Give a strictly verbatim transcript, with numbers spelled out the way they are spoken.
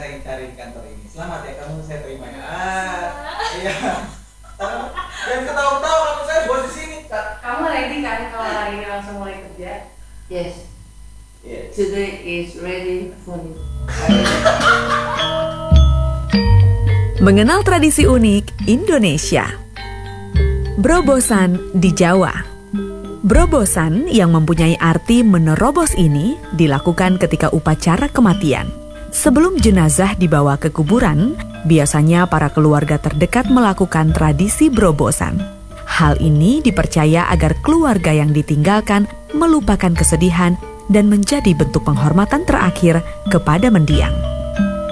saya cari di kantor ini. Selamat ya, kamu saya terima ya. Ah, iya. Dan ketawa-ketawa kamu saya bos di sini. Kamu ready kan kalau hari ini langsung mulai kerja? Yes. Yes. Today is ready for you. Mengenal tradisi unik Indonesia. Berobosan di Jawa. Berobosan yang mempunyai arti menerobos ini dilakukan ketika upacara kematian. Sebelum jenazah dibawa ke kuburan, biasanya para keluarga terdekat melakukan tradisi berobosan. Hal ini dipercaya agar keluarga yang ditinggalkan melupakan kesedihan dan menjadi bentuk penghormatan terakhir kepada mendiang.